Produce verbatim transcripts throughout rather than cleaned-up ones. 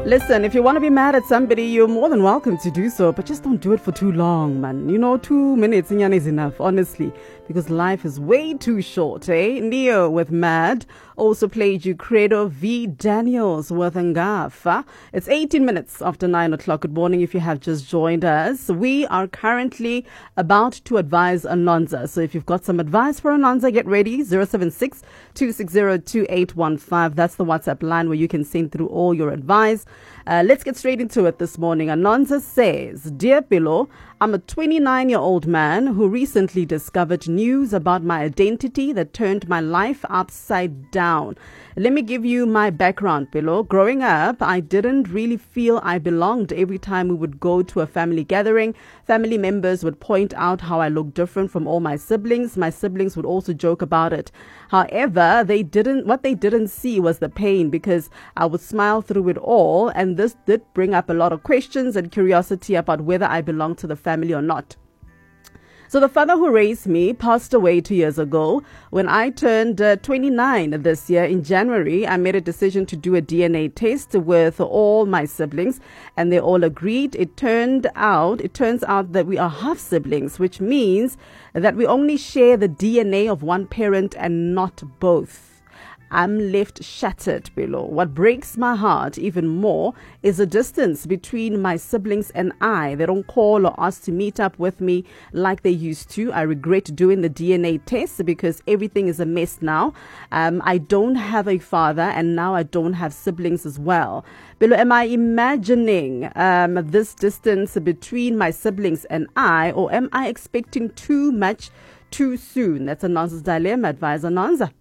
Listen, if you want to be mad at somebody, you're more than welcome to do so, but just don't do it for too long, man. You know, two minutes inyana is enough, honestly, because life is way too short, eh? Neo with Mad also played you Credo V. Daniels with Ngafa. It's eighteen minutes after nine o'clock. Good morning if you have just joined us. We are currently about to advise Anonza. So if you've got some advice for Anonza, get ready. zero seven six, two six zero, two eight one five. That's the WhatsApp line where you can send through all your advice. Uh, let's get straight into it this morning. Anonza says, Dear Pillow, I'm a twenty-nine-year-old man who recently discovered news about my identity that turned my life upside down. Let me give you my background, Pillow. Growing up, I didn't really feel I belonged. Every time we would go to a family gathering, family members would point out how I looked different from all my siblings. My siblings would also joke about it. However, they didn't. What they didn't see was the pain, because I would smile through it all, and this did bring up a lot of questions and curiosity about whether I belong to the family or not. So the father who raised me passed away two years ago. When I turned uh, twenty-nine this year in January, I made a decision to do a D N A test with all my siblings, and they all agreed. It turned out, it turns out that we are half siblings, which means that we only share the D N A of one parent and not both. I'm left shattered below. What breaks my heart even more is the distance between my siblings and I. They don't call or ask to meet up with me like they used to. I regret doing the D N A test because everything is a mess now. Um, I don't have a father, and now I don't have siblings as well. Below, am I imagining um, this distance between my siblings and I, or am I expecting too much too soon? That's Anonza's dilemma. Advisor Anonza.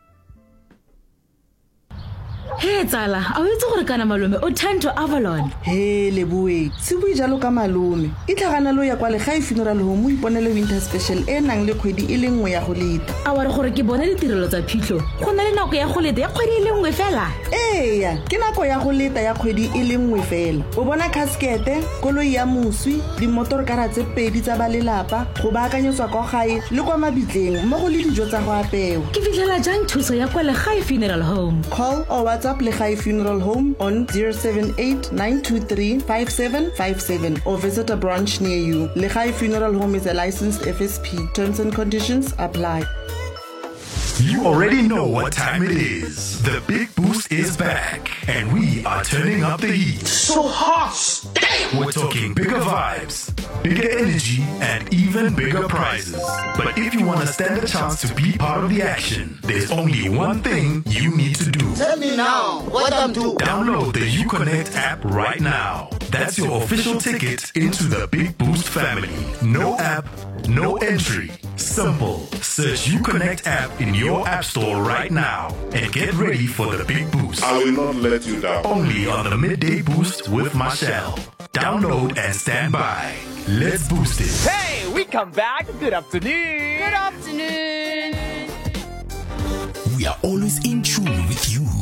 Hey tsala, a o itse gore kana malome o tend to Avalon. Hey Leboe, se bui jalo ka malome. E tlhagana lo ya kwa le gae funeral home o iponele winter special e nang le kgwedi e le nngwe ya go leta. A wa re gore ke bone ditirelo tsa phitlho. Go na le nako ya go leta ya kgwedi e le nngwe fela. Eya, ke nako ya go leta ya kgwedi e le nngwe fela. O bona casket, koloi ya moswi, di motorkara tse pedi tsa balelapa, go baakanyetswa kwa gae le kwa mabitleng mo go le dijo tsa go apewa. Ke fitlhela jang thuso ya kwa le gae funeral home? Call or WhatsApp Legai Funeral Home on zero seven eight, nine two three, five seven five seven or visit a branch near you. Legai Funeral Home is a licensed F S P. Terms and conditions apply. You already know what time it is. The Big Boost is back, and we are turning up the heat. So hot! Damn! We're talking bigger vibes, bigger energy, and even bigger prizes. But if you want to stand a chance to be part of the action, there's only one thing you need to do. Tell me now, what I'm doing. Download the UConnect app right now. That's your official ticket into the Big Boost family. No app, no entry. Simple. Search UConnect app in your app store right now and get ready for the Big Boost. I will not let you down. Only on the Midday Boost with Marshall. Download and stand by. Let's boost it. Hey, we come back. Good afternoon. Good afternoon. We are always in tune with you.